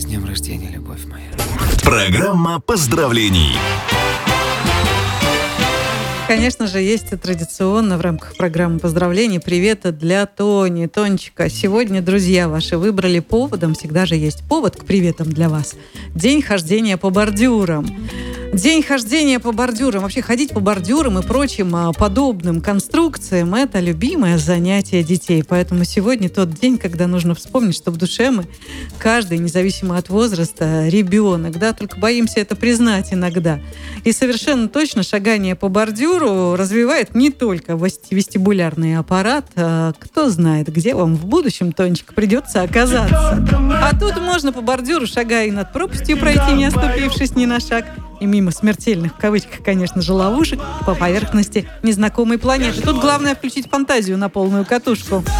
днем рождения, любовь моя. Программа поздравлений. Конечно же, есть и традиционно в рамках программы поздравлений привет для Тони. Тонечка, сегодня друзья ваши выбрали поводом, всегда же есть повод к приветам для вас. День хождения по бордюрам. День хождения по бордюрам. Вообще ходить по бордюрам и прочим подобным конструкциям – это любимое занятие детей. Поэтому сегодня тот день, когда нужно вспомнить, что в душе мы, каждый, независимо от возраста, ребенок. Да, только боимся это признать иногда. И совершенно точно шагание по бордюру развивает не только вестибулярный аппарат. Кто знает, где вам в будущем, Тонечка, придется оказаться. А тут можно по бордюру, шагая и над пропастью пройти, не оступившись ни на шаг. И мимо смертельных, в кавычках, конечно же, ловушек по поверхности незнакомой планеты. Тут главное включить фантазию на полную катушку.